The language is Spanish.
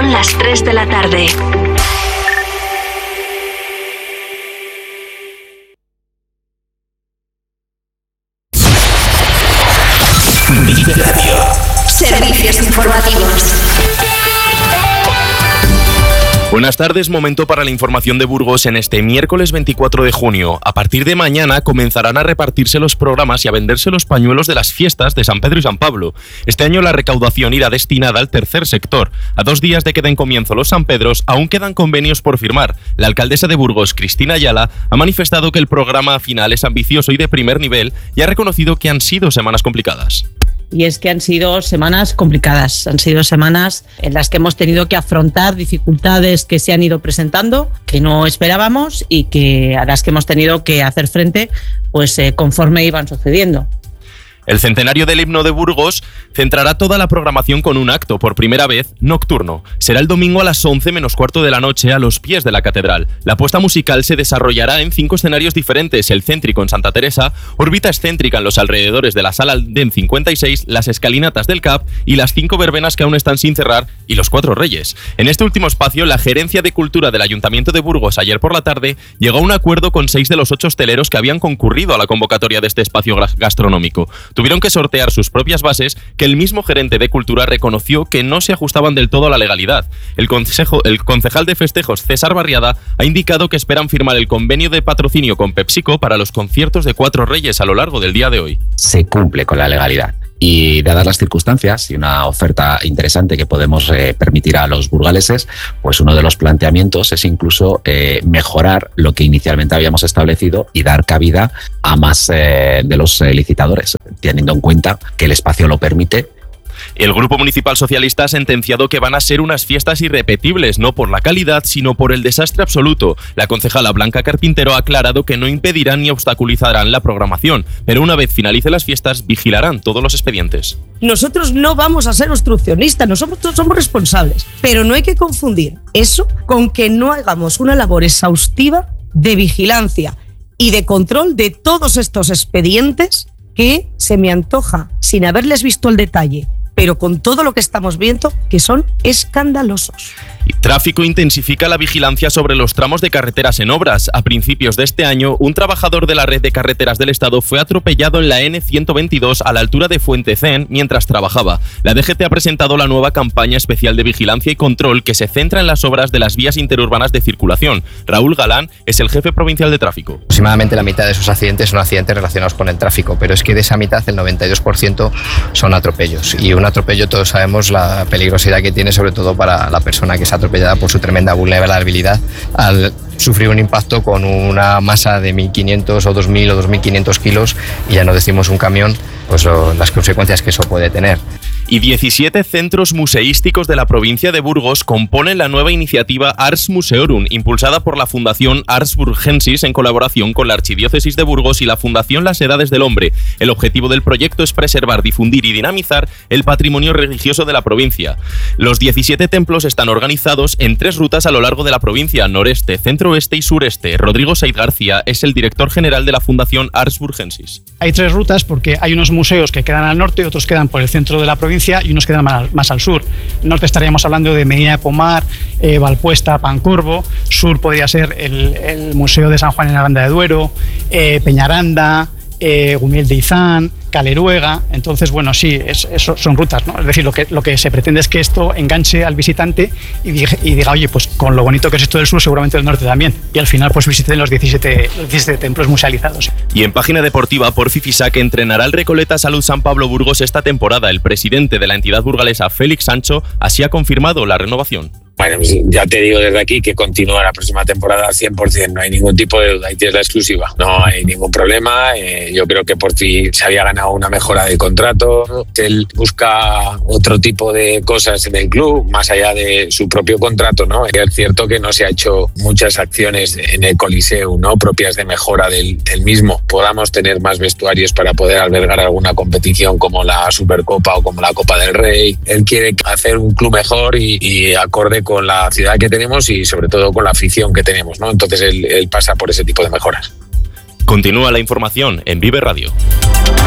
Son las 3 de la tarde. Vive Radio. Servicios informativos. Buenas tardes, momento para la información de Burgos en este miércoles 24 de junio. A partir de mañana comenzarán a repartirse los programas y a venderse los pañuelos de las fiestas de San Pedro y San Pablo. Este año la recaudación irá destinada al tercer sector. A 2 días de que den comienzo los San Pedros, aún quedan convenios por firmar. La alcaldesa de Burgos, Cristina Ayala, ha manifestado que el programa final es ambicioso y de primer nivel y ha reconocido que han sido semanas complicadas. Y es que han sido semanas complicadas, han sido semanas en las que hemos tenido que afrontar dificultades que se han ido presentando, que no esperábamos y que a las que hemos tenido que hacer frente pues conforme iban sucediendo. El centenario del himno de Burgos centrará toda la programación con un acto, por primera vez, nocturno. Será el domingo a las 11 menos cuarto de la noche a los pies de la catedral. La puesta musical se desarrollará en 5 escenarios diferentes: el céntrico en Santa Teresa, órbita excéntrica en los alrededores de la Sala DEN 56, las escalinatas del CAP y las 5 verbenas que aún están sin cerrar y los 4 Reyes. En este último espacio, la Gerencia de Cultura del Ayuntamiento de Burgos ayer por la tarde llegó a un acuerdo con 6 de los 8 hosteleros que habían concurrido a la convocatoria de este espacio gastronómico. Tuvieron que sortear sus propias bases, que el mismo gerente de Cultura reconoció que no se ajustaban del todo a la legalidad. El concejal de festejos, César Barriada, ha indicado que esperan firmar el convenio de patrocinio con PepsiCo para los conciertos de 4 Reyes a lo largo del día de hoy. Se cumple con la legalidad. Y dadas las circunstancias y una oferta interesante que podemos permitir a los burgaleses, pues uno de los planteamientos es incluso mejorar lo que inicialmente habíamos establecido y dar cabida a más de los licitadores, teniendo en cuenta que el espacio lo permite. El Grupo Municipal Socialista ha sentenciado que van a ser unas fiestas irrepetibles, no por la calidad, sino por el desastre absoluto. La concejala Blanca Carpintero ha aclarado que no impedirán ni obstaculizarán la programación, pero una vez finalice las fiestas vigilarán todos los expedientes. Nosotros no vamos a ser obstruccionistas, nosotros somos responsables, pero no hay que confundir eso con que no hagamos una labor exhaustiva de vigilancia y de control de todos estos expedientes que se me antoja, sin haberles visto el detalle, pero con todo lo que estamos viendo, que son escandalosos. Tráfico intensifica la vigilancia sobre los tramos de carreteras en obras. A principios de este año, un trabajador de la red de carreteras del Estado fue atropellado en la N122 a la altura de Fuentecén mientras trabajaba. La DGT ha presentado la nueva campaña especial de vigilancia y control que se centra en las obras de las vías interurbanas de circulación. Raúl Galán es el jefe provincial de tráfico. Aproximadamente la mitad de esos accidentes son accidentes relacionados con el tráfico, pero es que de esa mitad el 92% son atropellos. Y un atropello, todos sabemos la peligrosidad que tiene, sobre todo para la persona que se atropellada por su tremenda vulnerabilidad al sufrir un impacto con una masa de 1.500 o 2.000 o 2.500 kilos, y ya no decimos un camión, pues las consecuencias que eso puede tener. Y 17 centros museísticos de la provincia de Burgos componen la nueva iniciativa Ars Museorum, impulsada por la Fundación Ars Burgensis en colaboración con la Archidiócesis de Burgos y la Fundación Las Edades del Hombre. El objetivo del proyecto es preservar, difundir y dinamizar el patrimonio religioso de la provincia. Los 17 templos están organizados en 3 rutas a lo largo de la provincia: noreste, centro-oeste y sureste. Rodrigo Saiz García es el director general de la Fundación Ars Burgensis. Hay 3 rutas porque hay unos museos que quedan al norte, otros quedan por el centro de la provincia y unos quedan más al sur. Norte estaríamos hablando de Medina de Pomar, Valpuesta, Pancorbo. Sur podría ser el Museo de San Juan en Aranda de Duero, Peñaranda, Gumiel de Izán, Caleruega. Entonces, bueno, sí, son rutas, ¿no? Es decir, lo que se pretende es que esto enganche al visitante y diga, oye, pues con lo bonito que es esto del sur, seguramente del norte también. Y al final, pues visiten los 17 templos musealizados. Y en página deportiva, Porfi Fisac entrenará al Recoleta Salud San Pablo Burgos esta temporada. El presidente de la entidad burgalesa, Félix Sancho, así ha confirmado la renovación. Bueno, ya te digo desde aquí que continúa la próxima temporada al 100%, no hay ningún tipo de duda, ahí tienes la exclusiva, no hay ningún problema. Yo creo que Porfi se había ganado una mejora de contrato, él busca otro tipo de cosas en el club, más allá de su propio contrato, ¿no? Es cierto que no se ha hecho muchas acciones en el Coliseo, ¿no?, propias de mejora del mismo. Podamos tener más vestuarios para poder albergar alguna competición como la Supercopa o como la Copa del Rey. Él quiere hacer un club mejor y acorde con la ciudad que tenemos y sobre todo con la afición que tenemos, ¿no? Entonces él pasa por ese tipo de mejoras. Continúa la información en Vive Radio.